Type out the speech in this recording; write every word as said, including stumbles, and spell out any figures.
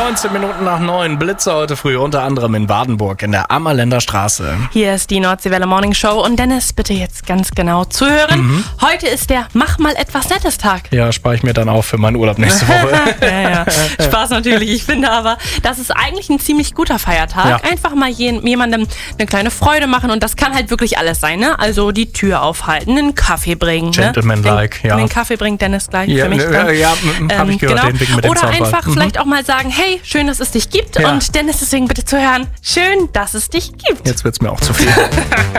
neunzehn Minuten nach neun, Blitze heute früh, unter anderem in Wadenburg in der Ammerländer Straße. Hier ist die Nordseewelle Morning Show und Dennis, bitte jetzt ganz genau zuhören. Mhm. Heute ist der Mach mal etwas Nettes Tag. Ja, spare ich mir dann auch für meinen Urlaub nächste Woche. ja, ja. Spaß natürlich. Ich finde aber, das ist eigentlich ein ziemlich guter Feiertag. Ja. Einfach mal jemandem eine kleine Freude machen und das kann halt wirklich alles sein, ne? Also die Tür aufhalten, einen Kaffee bringen. Gentleman-like, den, ja. Den Kaffee bringt Dennis gleich ja, für mich. Ja, ja, ja ähm, habe ich gehört, genau. den Ding mit dem Oder Zaunfall. einfach Mhm. vielleicht auch mal sagen, hey, schön, dass es dich gibt. Ja. Und Dennis, deswegen bitte zuhören, schön, dass es dich gibt. Jetzt wird's mir auch zu viel.